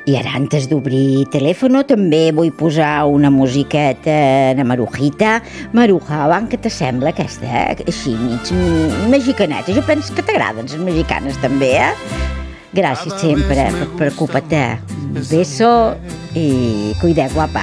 I ara, antes d'obrir telèfon, també vull posar una musiqueta de Marujita. Maruja, què t'assembla aquesta? Així, mig mexicaneta. Jo penso que t'agraden les mexicanes també, Gràcies sempre, preocupa-te. Un beso i cuida, guapa.